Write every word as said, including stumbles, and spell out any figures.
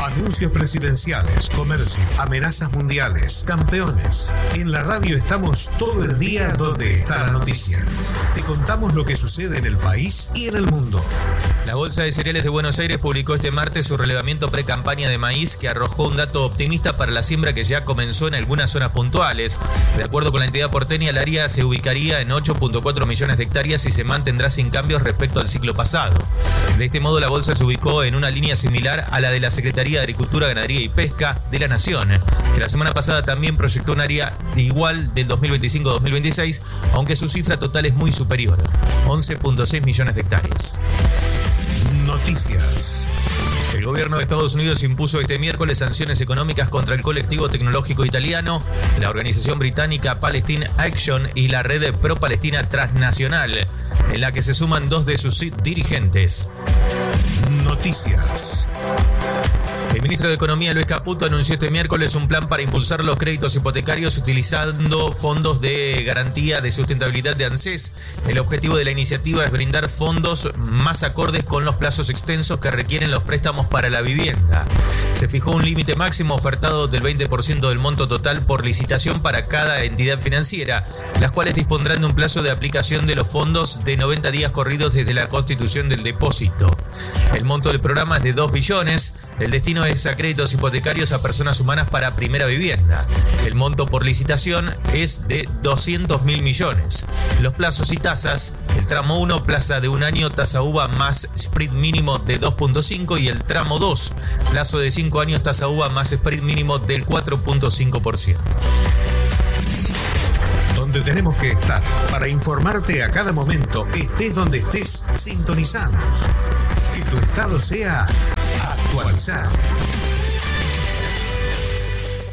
Anuncios presidenciales, comercio, amenazas mundiales, campeones. En la radio estamos todo el día donde está la noticia. Te contamos lo que sucede en el país y en el mundo. La Bolsa de Cereales de Buenos Aires publicó este martes su relevamiento pre-campaña de maíz, que arrojó un dato optimista para la siembra que ya comenzó en algunas zonas puntuales. De acuerdo con la entidad porteña, el área se ubicaría en ocho punto cuatro millones de hectáreas y se mantendrá sin cambios respecto al ciclo pasado. De este modo, la bolsa se ubicó en una línea similar a la de la Secretaría de Agricultura, Ganadería y Pesca de la Nación, que la semana pasada también proyectó un área de igual del dos mil veinticinco a dos mil veintiséis, aunque su cifra total es muy superior, once punto seis millones de hectáreas. Noticias. El gobierno de Estados Unidos impuso este miércoles sanciones económicas contra el colectivo tecnológico italiano, la organización británica Palestine Action y la red pro-palestina transnacional, en la que se suman dos de sus dirigentes. Noticias. El ministro de Economía, Luis Caputo, anunció este miércoles un plan para impulsar los créditos hipotecarios utilizando fondos de garantía de sustentabilidad de ANSES. El objetivo de la iniciativa es brindar fondos más acordes con los plazos extensos que requieren los préstamos para la vivienda. Se fijó un límite máximo ofertado del veinte por ciento del monto total por licitación para cada entidad financiera, las cuales dispondrán de un plazo de aplicación de los fondos de noventa días corridos desde la constitución del depósito. El monto del programa es de dos billones. El destino es a créditos hipotecarios a personas humanas para primera vivienda. El monto por licitación es de doscientos mil millones. Los plazos y tasas: el tramo uno, plaza de un año, tasa uva más spread mínimo de dos punto cinco, y el tramo dos, plazo de cinco años, tasa uva más spread mínimo del cuatro punto cinco por ciento. Donde tenemos que estar para informarte a cada momento, estés donde estés, sintonizamos. Que tu estado sea actualizado.